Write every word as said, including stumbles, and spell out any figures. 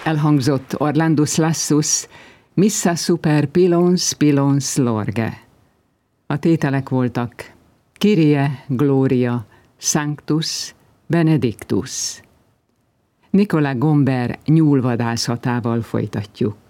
Elhangzott Orlandus Lassus, Missa super pilons pilons lorge. A tételek voltak Kyrie Gloria Sanctus Benedictus. Nicolas Gomber nyúlvadászatával folytatjuk.